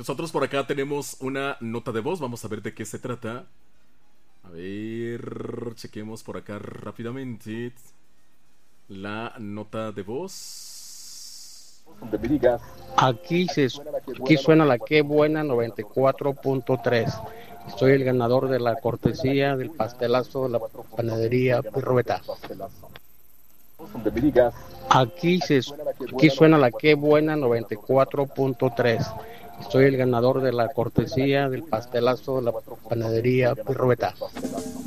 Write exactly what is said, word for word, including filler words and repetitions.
Nosotros por acá tenemos una nota de voz. Vamos a ver de qué se trata. A ver, chequemos por acá rápidamente la nota de voz. Aquí, se, aquí suena la que buena noventa y cuatro punto tres. Soy el ganador de la cortesía del pastelazo de la panadería Pirrobeta. Aquí, se, aquí suena la que buena noventa y cuatro punto tres. Soy el ganador de la cortesía del pastelazo de la panadería Pirrobeta.